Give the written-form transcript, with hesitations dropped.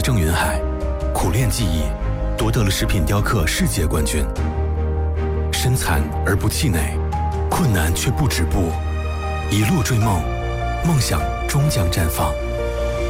郑云海苦练技艺，夺得了食品雕刻世界冠军。身残而不气馁，困难却不止步，一路追梦，梦想终将绽放。